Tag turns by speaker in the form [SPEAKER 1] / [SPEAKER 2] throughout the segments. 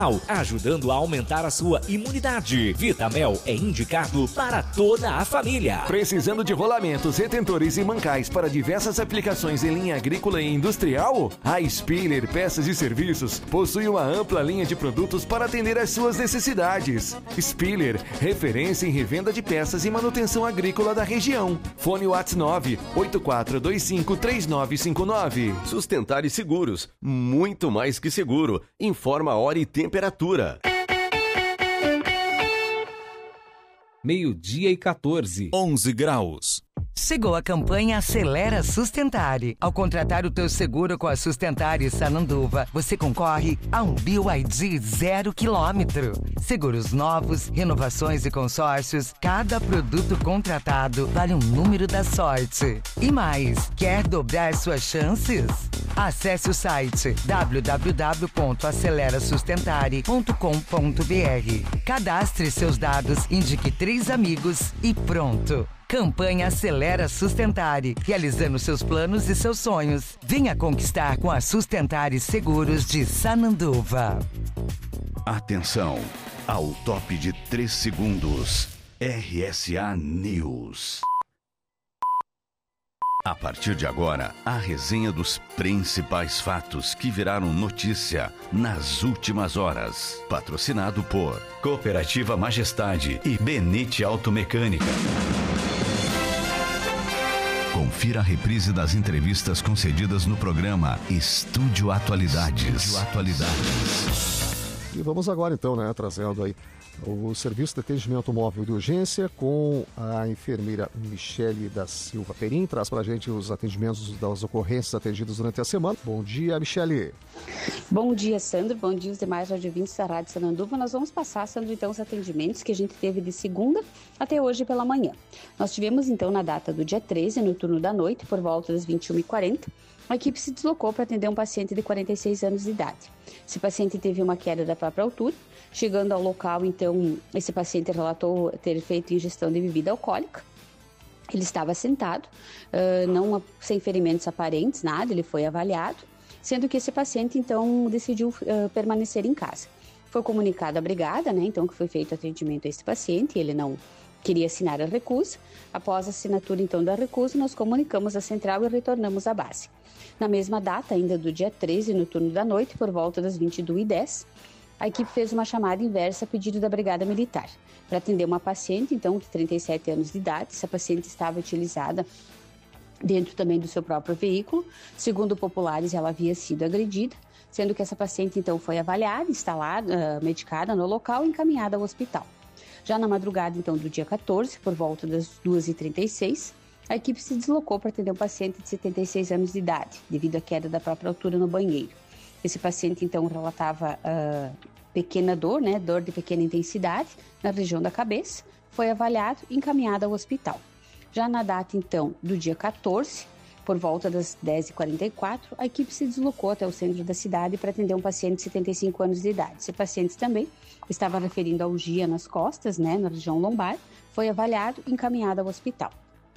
[SPEAKER 1] ajudando a aumentar a sua imunidade. Vitamel é indicado para toda a família.
[SPEAKER 2] Precisando de rolamentos, retentores e mancais para diversas aplicações em linha agrícola e industrial? A Spiller Peças e Serviços possui uma ampla linha de produtos para atender às suas necessidades. Spiller, referência em revenda de peças e manutenção agrícola da região. Fone WhatsApp 984253959.
[SPEAKER 3] Sustentar e Seguros, muito mais que seguro. Informa a hora e temperatura.
[SPEAKER 4] 12:14, 11 graus.
[SPEAKER 5] Chegou a campanha Acelera Sustentare. Ao contratar o teu seguro com a Sustentare Sananduva, você concorre a um BYD 0 km. Seguros novos, renovações e consórcios, cada produto contratado vale um número da sorte. E mais, quer dobrar suas chances? Acesse o site www.acelerasustentare.com.br. Cadastre seus dados, indique 3 amigos e pronto. Campanha Acelera Sustentare, realizando seus planos e seus sonhos. Venha conquistar com a Sustentare Seguros de Sananduva.
[SPEAKER 6] Atenção, ao top de 3 segundos. RSA News. A partir de agora, a resenha dos principais fatos que viraram notícia nas últimas horas. Patrocinado por Cooperativa Majestade e Benite Automecânica. Confira a reprise das entrevistas concedidas no programa Estúdio Atualidades.
[SPEAKER 7] E vamos agora então, trazendo aí o serviço de atendimento móvel de urgência com a enfermeira Michele da Silva Perim. Traz para a gente os atendimentos das ocorrências atendidas durante a semana. Bom dia, Michele.
[SPEAKER 8] Bom dia, Sandro. Bom dia, os demais radiovintes da Rádio Sananduva. Nós vamos passar, Sandro, então, os atendimentos que a gente teve de segunda até hoje pela manhã. Nós tivemos, então, na data do dia 13, no turno da noite, por volta das 21h40, a equipe se deslocou para atender um paciente de 46 anos de idade. Esse paciente teve uma queda da própria altura. Chegando ao local, então, esse paciente relatou ter feito ingestão de bebida alcoólica. Ele estava sentado, não sem ferimentos aparentes, nada, ele foi avaliado, sendo que esse paciente, então, decidiu permanecer em casa. Foi comunicado à brigada, então, que foi feito atendimento a esse paciente, ele não queria assinar a recusa. Após a assinatura, então, da recusa, nós comunicamos a central e retornamos à base. Na mesma data, ainda do dia 13, no turno da noite, por volta das 22h10, a equipe fez uma chamada inversa a pedido da Brigada Militar para atender uma paciente, então, de 37 anos de idade. Essa paciente estava utilizada dentro também do seu próprio veículo. Segundo populares, ela havia sido agredida, sendo que essa paciente, então, foi avaliada, instalada, medicada no local e encaminhada ao hospital. Já na madrugada, então, do dia 14, por volta das 2h36, a equipe se deslocou para atender um paciente de 76 anos de idade, devido à queda da própria altura no banheiro. Esse paciente, então, relatava pequena dor, dor de pequena intensidade na região da cabeça, foi avaliado e encaminhado ao hospital. Já na data, então, do dia 14, por volta das 10h44, a equipe se deslocou até o centro da cidade para atender um paciente de 75 anos de idade. Esse paciente também estava referindo a algia nas costas, na região lombar, foi avaliado e encaminhado ao hospital.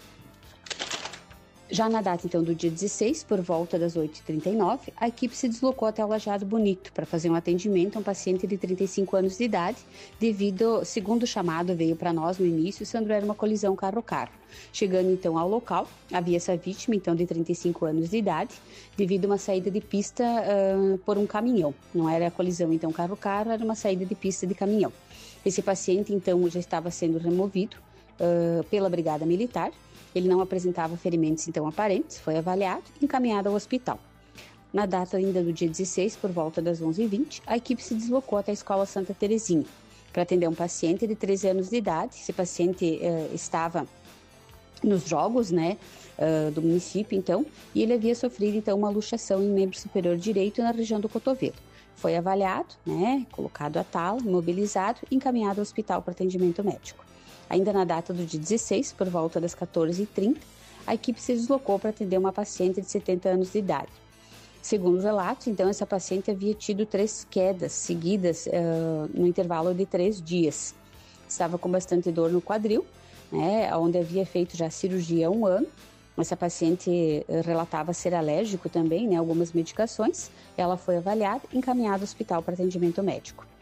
[SPEAKER 8] Já na data, então, do dia 16, por volta das 8h39, a equipe se deslocou até o Lajeado Bonito para fazer um atendimento a um paciente de 35 anos de idade, devido, segundo o chamado veio para nós no início, Sandro, era uma colisão carro-carro. Chegando, então, ao local, havia essa vítima, então, de 35 anos de idade, devido a uma saída de pista por um caminhão. Não era a colisão, então, carro-carro, era uma saída de pista de caminhão. Esse paciente, então, já estava sendo removido pela Brigada Militar. Ele não apresentava ferimentos, então, aparentes, foi avaliado e encaminhado ao hospital. Na data ainda do dia 16, por volta das 11h20, a equipe se deslocou até a Escola Santa Terezinha para atender um paciente de 13 anos de idade. Esse paciente estava nos jogos, do município, então, e ele havia sofrido, então, uma luxação em membro superior direito na região do cotovelo. Foi avaliado, colocado à tala, imobilizado e encaminhado ao hospital para atendimento médico. Ainda na data do dia 16, por volta das 14h30, a equipe se deslocou para atender uma paciente de 70 anos de idade. Segundo os relatos, então, essa paciente havia tido 3 quedas seguidas no intervalo de 3 dias. Estava com bastante dor no quadril, onde havia feito já cirurgia há 1 ano, Essa paciente relatava ser alérgico também, né, algumas medicações. Ela foi avaliada e encaminhada ao hospital para atendimento médico.